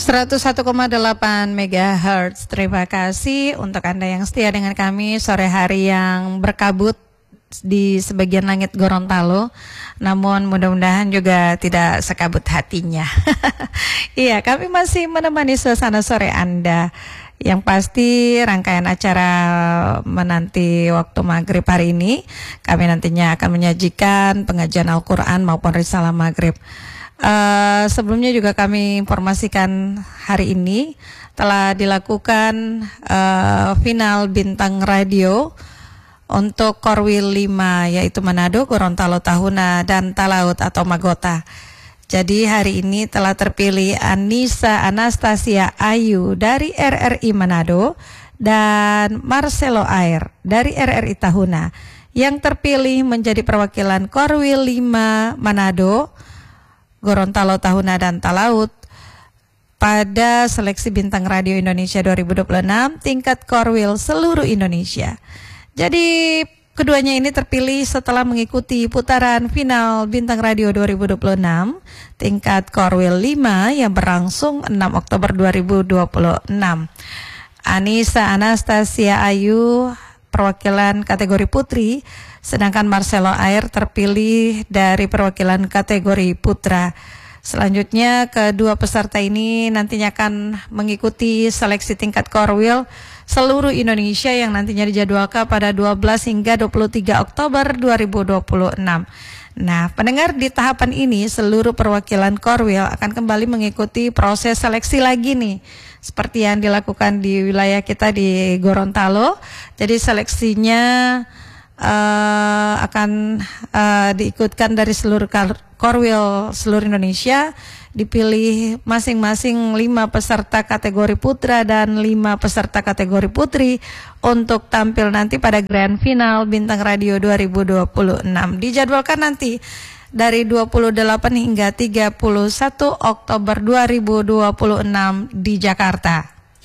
101,8 MHz. Terima kasih untuk Anda yang setia dengan kami sore hari yang berkabut di sebagian langit Gorontalo. Namun mudah-mudahan juga tidak sekabut hatinya. Iya, kami masih menemani suasana sore Anda. Yang pasti rangkaian acara menanti waktu maghrib hari ini, kami nantinya akan menyajikan pengajian Al-Quran maupun risalah maghrib. Sebelumnya juga kami informasikan hari ini telah dilakukan final bintang radio untuk Korwil 5, yaitu Manado, Gorontalo, Tahuna, dan Talaut atau Magota. Jadi hari ini telah terpilih Anissa Anastasia Ayu dari RRI Manado dan Marcelo Air dari RRI Tahuna yang terpilih menjadi perwakilan Korwil 5 Manado, Gorontalo, Tahuna, dan Talaut pada seleksi Bintang Radio Indonesia 2026 tingkat Korwil seluruh Indonesia. Jadi keduanya ini terpilih setelah mengikuti putaran final Bintang Radio 2026 tingkat Korwil 5 yang berlangsung 6 Oktober 2026. Anissa Anastasia Ayu perwakilan kategori putri, sedangkan Marcelo Air terpilih dari perwakilan kategori putra. Selanjutnya kedua peserta ini nantinya akan mengikuti seleksi tingkat Korwil seluruh Indonesia yang nantinya dijadwalkan pada 12 hingga 23 Oktober 2026. Nah, pendengar, di tahapan ini seluruh perwakilan Korwil akan kembali mengikuti proses seleksi lagi nih, seperti yang dilakukan di wilayah kita di Gorontalo. Jadi seleksinya akan diikutkan dari seluruh Korwil seluruh Indonesia, dipilih masing-masing 5 peserta kategori putra dan 5 peserta kategori putri untuk tampil nanti pada Grand Final Bintang Radio 2026. Dijadwalkan nanti dari 28 hingga 31 Oktober 2026 di Jakarta.